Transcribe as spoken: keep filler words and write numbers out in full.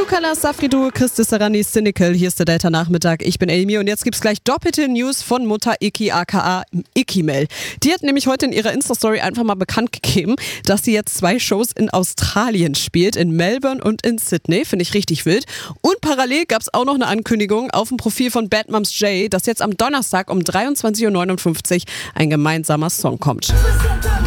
Lukala, Safridu, Christis Serrani, Cynical. Hier ist der Delta-Nachmittag. Ich bin Amy und jetzt gibt's gleich doppelte News von Mutter Iki aka Ikimel. Die hat nämlich heute in ihrer Insta-Story einfach mal bekannt gegeben, dass sie jetzt zwei Shows in Australien spielt, in Melbourne und in Sydney. Finde ich richtig wild. Und parallel gab's auch noch eine Ankündigung auf dem Profil von Bad Moms J, dass jetzt am Donnerstag um dreiundzwanzig Uhr neunundfünfzig ein gemeinsamer Song kommt.